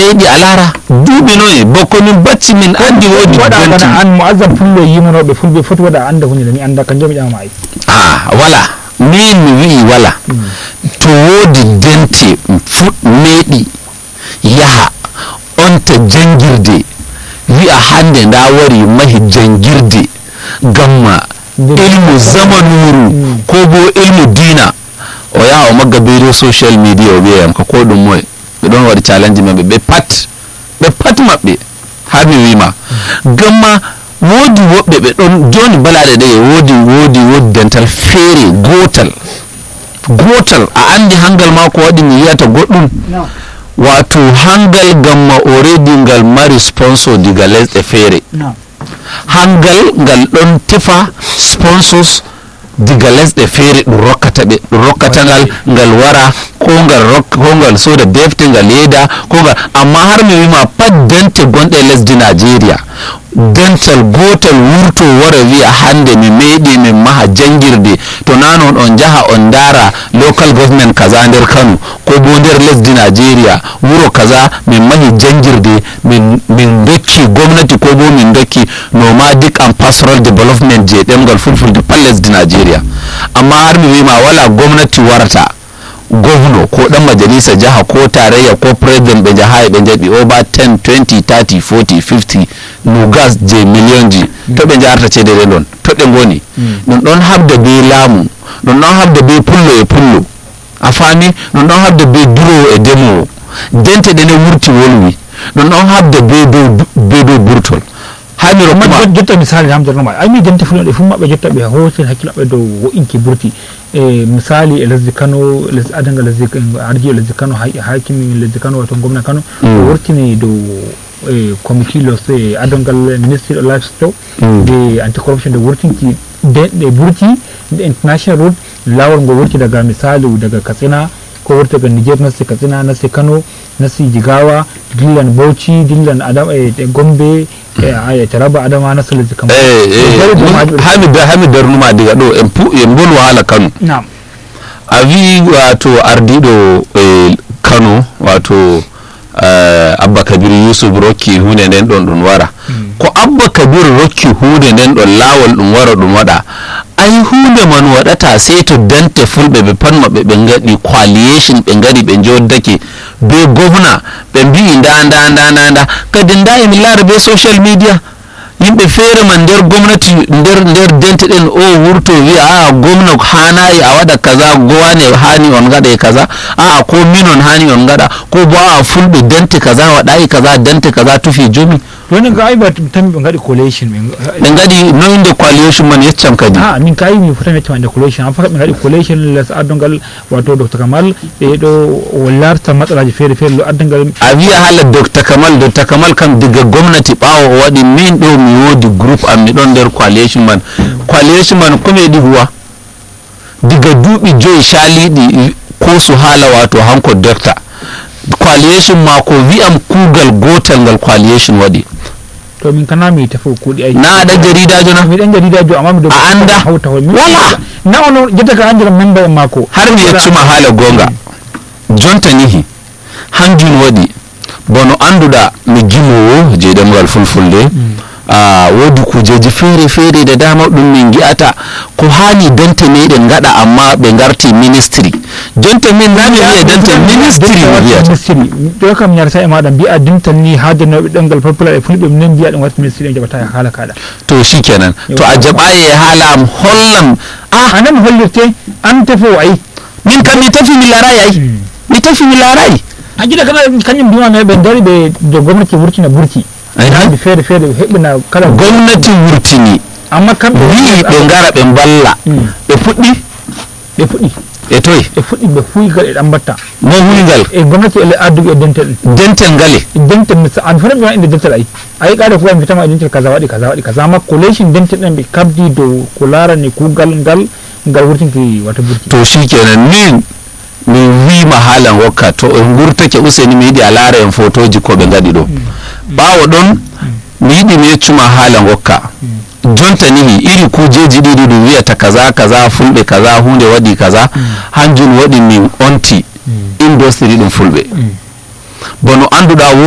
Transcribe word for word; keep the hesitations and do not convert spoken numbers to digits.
meɗi a lara duuɓi noye bako min bacci min andi woodi waɗa donti kana an mu'azzam fullo yimonoɓe fulɓe foti waɗa anda hunde ni anda kanjum ƴama ay a wala min mi wi'i wala to woodi dente fuɗ meeɗi yaha onta jangirde wi'a hande nda wari mahi jangirde gamma ilmu zamanuru ko bo ilmu dina o yaha o magga beedo social media o wiyayam ka ko ɗum moye ɓe ɗon waɗi challenge maɓɓe ɓe pat ɓe pat maɓɓe har mi wima gamma woodi woɓɓe ɓe ɗon joni balaɗe ɗe woodi woodi woodi dental feere gotal gotal a andi hangal ma ko waɗi mi yiyata goɗɗum wato hangal gamma already ngal mari sponsor diga lesɗe feere hangal ngal ɗon tefa sponsors diga lesɗe feere ɗum rokkata ɓe ɗum rokkata ngal ngal wara ko ngal rok ko ngal soda defte ngal yeyda ko ngal amma har mi wima pat dente gonɗe lesdi Nigeria dental gotal wurto wara wi'a hande mi meeɗi min maha jangirde to nanon on jaha on dara local government kaza nder Kano ko bo nder lesdi Nigeria wuro kaza min mahi jangirde min min dokki gwamnati ko bo min dokki nomadic and pastoral development je ɗemgal fulfulde pat lesdi Nigeria amma har mi wima wala gwamnati warata govno ko dan majalisa jaha ko tarayya ko president ɓe jaha ɓe jaɓi over ten twenty thirty forty fifty nugas je million ji to ɓe jarta cedere ɗon to ɓe goni ɗum ɗon habda be laamu ɗum ɗon habda be pullo e pullo a faami ɗum ɗon habda be durowo e demowo dente ɗene wurti wolwi ɗum ɗon habda be dow be dow burtol hamiro kuma jotta misali hamdornoma ay mi dente fulɓe fu maɓɓe jotta ɓe hoti hakkilo maɓɓe dow wo'inki burti e misali e lesdi Kano lesdi adanga lesdi arji lesdi Kano hakimi lesdi Kano wato gwamna Kano o wurtini dow e committee los e adangal ministry of livestock de anti corruption de wurtinki de burti de international road lawol ngo wurti daga misali daga Katsina ko wurta ga Niger nasi Katsina nasi Kano nasi Jigawa dillan Bauchi dillan Adam e Gombe e Taraba Adama nasi lesdi Kano eh hami da hami darnuma daga do en pu en bol wahala Kano na'am avi wato ardido e Kano wato Abba Kabir Yusuf Rocky hunde nden ɗon ɗum wara ko Abba Kabir Rocky hunde nden ɗon lawol ɗum wara ɗum waɗa ay hunde man waɗata sai to dante fulɓe ɓe pat maɓɓe ɓe gaɗi coalition ɓe gaɗi ɓe joddake be govna ɓe mbi'i nda nda nda nda nda kadi nda emi laara be social media yimɓe feere man nder gomnati nder nder dente ɗen o wurto wi'a a gomna hanayi a waɗa kaza gowane hani on gaɗa e kaza a ko minon hani on gaɗa ko bo a fulɓe dente kaza waɗayi kaza dente kaza tufi jomi woni ga ay bat tan ɓe gaɗi coalition ɓe gaɗi noyde coalition man yeccam kadi a min kay mi fotani yeccamande coalition fa ɓe gaɗi coalition les addogal wato Dr Kamal ɓe ɗo o larta matsalaji feere feere lo addogal a wiya hala Dr Kamal Dr Kamal kam diga gomnati ɓawo o waɗi min ɗo mi wodi groupe am mi ɗon nder coalition man coalition man ko meɗi huwa diga duuɓi joyi caliɗi ko su hala wato hanko docteur coalition ma ko wi'am kugal gotal ngal coalition waɗi to min kana mi tafi kuɗi ai na da jaridajo na mi dan jaridajo amma mi do a anda hauta wala wala na ono jetta ka anjira member en mako har mi yeccuma haala gonga jonta nihi hanjum waɗi bono anduɗa mi gimowo je ɗemgal fulfulde a wodi kujeji feere feere da dama ɗum min gi'ata ko hani dante meɗen gaɗa amma ɓe garti ministry jonta min nami wiya dante ministry wiyata ɗo kam yarta e maɗa mbi'a dintal ni haadanoɓe ɗemgal fulfulde e fulɓe minen mbiya ɗum wat ministry en jaɓata e haala kaɗa to shikenan to a jaɓayi e haala am hollam a anan hollirte an tefo ay min kam mi tafi mi larayi ay mi tafi mi larayi a jiɗa kana kañum mbimano ɓe dari ɓe do gomnati wurtina burti haaji feere feere heɓina kala gomnati wurtini amma kamɓe wi ɓe ngara ɓe mballa ɓe puɗɗi ɓe puɗɗi e toye ɓe fuɗɗi ɓe huygal e ɗam batta mo huygal e gomnati ele adduɓe e dentel dentel ngale dentel mi an fana mbima inde dentel ay ayi ƙaɗa ko mbitama e dentel kaza waɗi kaza waɗi kaza amma collation dentel ɗen ɓe kabdi dow ko larani kuugal ngal ngal wurtinki wata burti to shikenan min mi wima haalan hokka to en gurtake useni mi yiɗi a laara en photoji ko ɓe gaɗi ɗo ɓawo ɗon mi yiɗi mi yeccuma haalan hokka jonta nihi iri kujeji ɗiɗi ɗum wiyata kaza kaza fulɓe kaza hunde waɗi kaza hanjum waɗi min onti industry ɗum fulɓe bono anduɗa